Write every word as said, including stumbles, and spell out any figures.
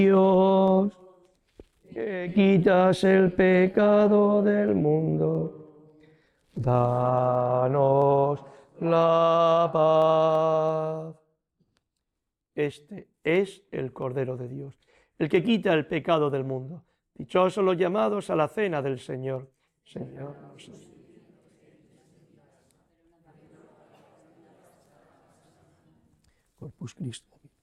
Dios, que quitas el pecado del mundo, danos la paz. Este es el Cordero de Dios, el que quita el pecado del mundo. Dichosos los llamados a la cena del Señor. Señor, Corpus Christi.